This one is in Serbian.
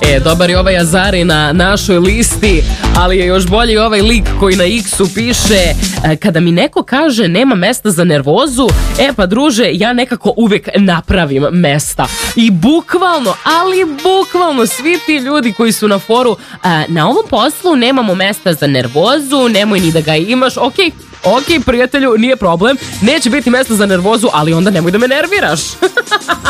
Dobar je ovaj Azari na našoj listi, ali je još bolji ovaj lik koji na X-u piše: kada mi neko kaže nema mesta za nervozu, pa druže, ja nekako uvek napravim mesta. I bukvalno, ali bukvalno svi ti ljudi koji su na foru, na ovom poslu nemamo mesta za nervozu, nemoj ni da ga imaš. Ok, prijatelju, nije problem, neće biti mesta za nervozu, ali onda nemoj da me nerviraš.